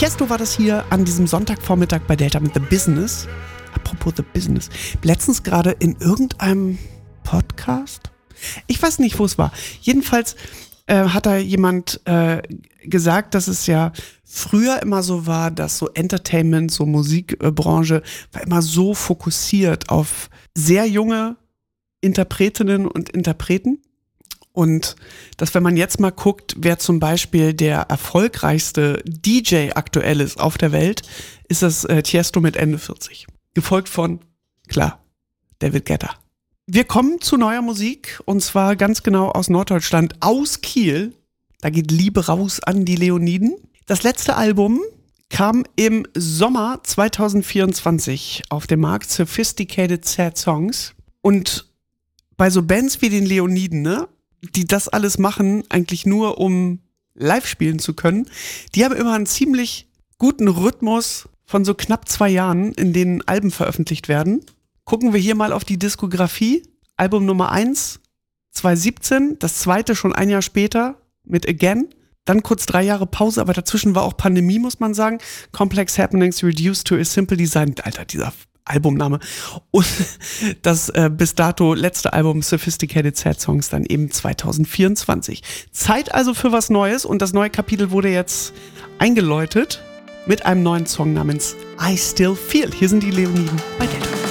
Tiesto war das hier an diesem Sonntagvormittag bei Delta mit The Business. Apropos The Business. Letztens gerade in irgendeinem Podcast? Ich weiß nicht, wo es war. Jedenfalls hat da jemand gesagt, dass es ja früher immer so war, dass so Entertainment, so Musikbranche war immer so fokussiert auf sehr junge Interpretinnen und Interpreten. Und dass, wenn man jetzt mal guckt, wer zum Beispiel der erfolgreichste DJ aktuell ist auf der Welt, ist das Tiesto mit Ende 40. Gefolgt von, klar, David Guetta. Wir kommen zu neuer Musik, und zwar ganz genau aus Norddeutschland, aus Kiel. Da geht Liebe raus an die Leoniden. Das letzte Album kam im Sommer 2024 auf den Markt, Sophisticated Sad Songs. Und bei so Bands wie den Leoniden, ne, die das alles machen, eigentlich nur um live spielen zu können, die haben immer einen ziemlich guten Rhythmus von so knapp 2 Jahren, in denen Alben veröffentlicht werden. Gucken wir hier mal auf die Diskografie. Album Nummer 1, 2017, das zweite schon ein Jahr später mit Again. Dann kurz 3 Jahre Pause, aber dazwischen war auch Pandemie, muss man sagen. Complex Happenings Reduced to a Simple Design. Alter, dieser Albumname. Und das bis dato letzte Album Sophisticated Sad Songs dann eben 2024. Zeit also für was Neues, und das neue Kapitel wurde jetzt eingeläutet mit einem neuen Song namens I Still Feel. Hier sind die Leoniden bei Delta.